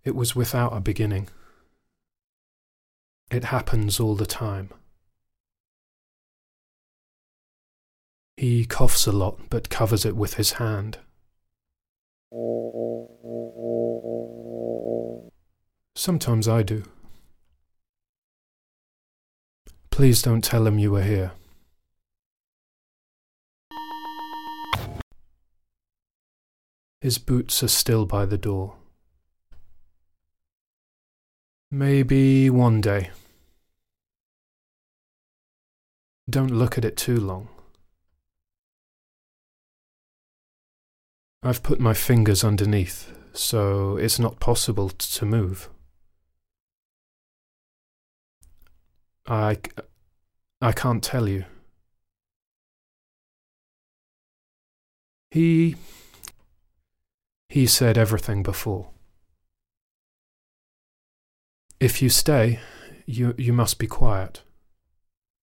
It was without a beginning. It happens all the time. He coughs a lot, but covers it with his hand. Sometimes I do. Please don't tell him you were here. His boots are still by the door. Maybe one day. Don't look at it too long. I've put my fingers underneath, so it's not possible to move. I can't tell you. He said everything before. If you stay, you must be quiet.